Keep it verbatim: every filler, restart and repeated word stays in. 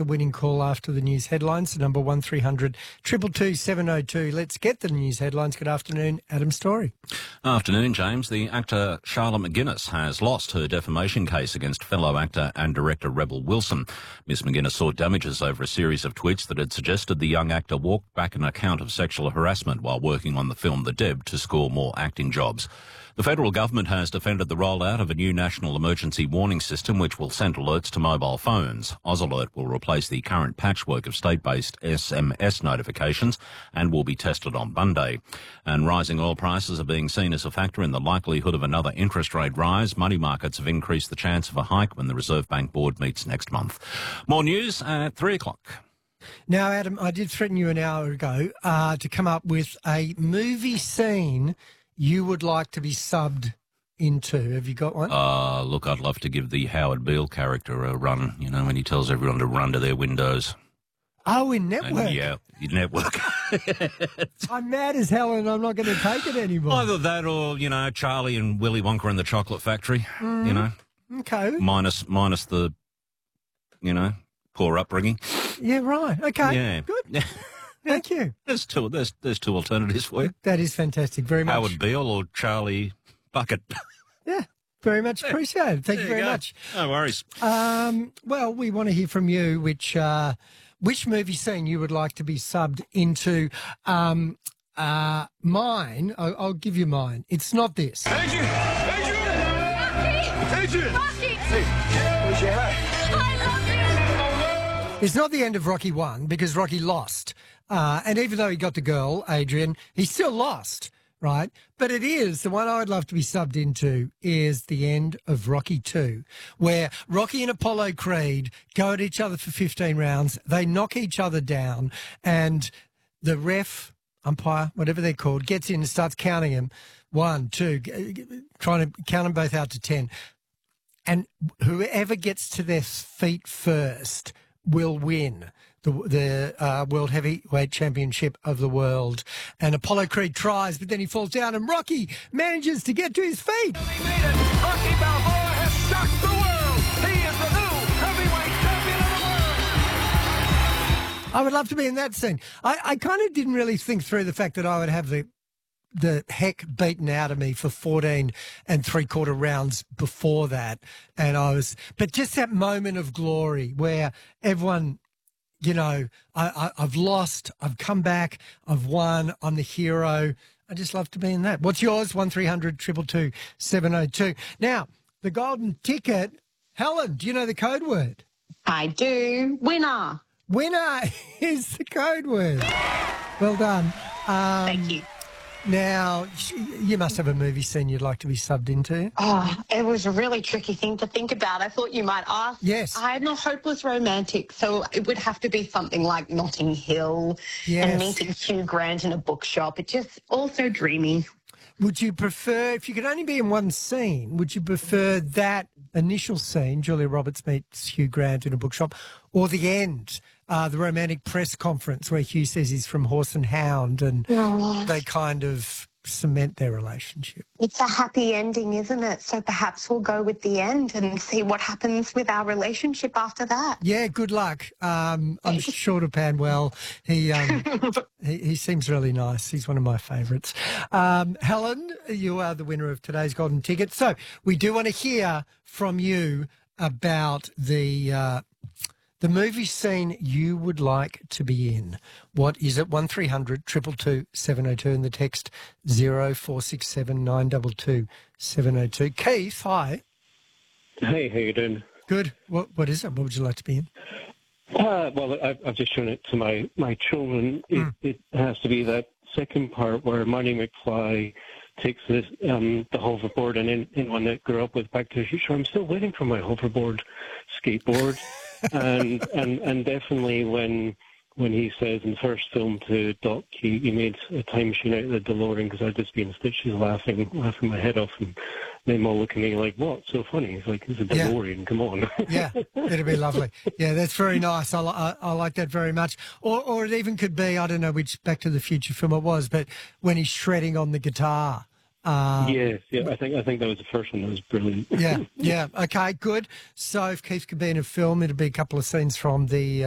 the winning call after the news headlines, the number one three hundred two two two seven oh two. Let's get the news headlines. Good afternoon, Adam Story. Afternoon, James. The actor Charlotte McGuinness has lost her defamation case against fellow actor and director Rebel Wilson. Miss McGuinness sought damages over a series of tweets that had suggested the young actor walked back an account of sexual harassment while working on the film The Deb to score more acting jobs. The federal government has defended the rollout of a new national emergency warning system which will send alerts to mobile phones. AusAlert will replace the current patchwork of state-based S M S notifications and will be tested on Monday. And rising oil prices are being seen as a factor in the likelihood of another interest rate rise. Money markets have increased the chance of a hike when the Reserve Bank Board meets next month. More news at three o'clock. Now, Adam, I did threaten you an hour ago uh, to come up with a movie scene you would like to be subbed into. Have you got one? Uh, look, I'd love to give the Howard Beale character a run, you know, when he tells everyone to run to their windows. Oh, in Network? And, yeah, in Network. I'm mad as hell and I'm not going to take it anymore. Either that or, you know, Charlie and Willy Wonka and the Chocolate Factory, mm. you know. Okay. Minus, minus the, you know, poor upbringing. Yeah, right. Okay. Yeah. Good. Thank you. There's two, there's, there's two alternatives for you. That is fantastic. Very much. Howard Beale or Charlie Bucket. Yeah, very much appreciated. Thank you, you very go. much. No worries. Um, well, we want to hear from you which uh, which movie scene you would like to be subbed into. Um, uh, mine, I'll, I'll give you mine. It's not this. Adrian! Adrian! Adrian! Rocky! Hey, where's your hat? I love you! It's not the end of Rocky one because Rocky lost. Uh, and even though he got the girl, Adrian, he still lost, right? But it is, the one I'd love to be subbed into is the end of Rocky two, where Rocky and Apollo Creed go at each other for fifteen rounds. They knock each other down and the ref, umpire, whatever they're called, gets in and starts counting them. One, two, trying to count them both out to ten. And whoever gets to their feet first will win the, the uh, World Heavyweight Championship of the world. And Apollo Creed tries, but then he falls down and Rocky manages to get to his feet. He made it. Rocky Balboa has shocked the world. He is the new heavyweight champion of the world. I would love to be in that scene. I, I kind of didn't really think through the fact that I would have the the heck beaten out of me for fourteen and three quarter rounds before that. And I was, but just that moment of glory where everyone, you know, I, I, I've lost, I've come back, I've won, I'm the hero. I just love to be in that. What's yours? one three hundred two two two seven oh two. Now, the golden ticket. Helen, do you know the code word? I do. Winner. Winner is the code word. Well done. Um, Thank you. Now, you must have a movie scene you'd like to be subbed into. Oh, it was a really tricky thing to think about. I thought you might ask. Yes. I'm a hopeless romantic, so it would have to be something like Notting Hill Yes. and meeting Hugh Grant in a bookshop. It's just also dreamy. Would you prefer, if you could only be in one scene, would you prefer that initial scene, Julia Roberts meets Hugh Grant in a bookshop, or the end, uh, the romantic press conference where Hugh says he's from Horse and Hound and Oh. they kind of cement their relationship? It's a happy ending, isn't it? So perhaps we'll go with the end and see what happens with our relationship after that. Yeah, good luck. Um, I'm sure to pan well. He, um, he he seems really nice. He's one of my favourites. Um, Helen, you are the winner of today's golden ticket. So we do want to hear from you about the uh, the movie scene you would like to be in. What is it? one three hundred two two two seven oh two and the text zero four six seven nine two two seven oh two. Keith, hi. Hey, how you doing? Good. What What is it? What would you like to be in? Uh, well, I've, I've just shown it to my, my children. It, Mm. it has to be that second part where Marty McFly takes this, um, the hoverboard, and in, anyone that grew up with Back to the Future, I'm still waiting for my hoverboard skateboard. and, and and definitely when when he says in the first film to Doc, he, he made a time machine out of the DeLorean because I'd just be in stitches laughing, laughing my head off, and them all looking at me like, what's so funny? It's like, it's a Yeah. DeLorean, come on. Yeah, it'd be lovely. Yeah, that's very nice. I, li- I, I like that very much. Or, or it even could be, I don't know which Back to the Future film it was, but when he's shredding on the guitar. Um, Yes, yeah, I think I think that was the first one. That was brilliant. yeah, yeah. Okay, good. So if Keith could be in a film, it'd be a couple of scenes from the